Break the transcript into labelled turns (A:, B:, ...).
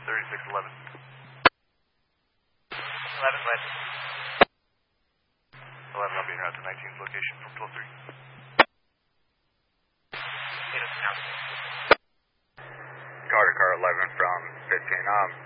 A: 3611.
B: 11 led.
A: 11, I'll be around to 19's location from 12-3.
B: It is now.
C: Carter, car 11 from 15.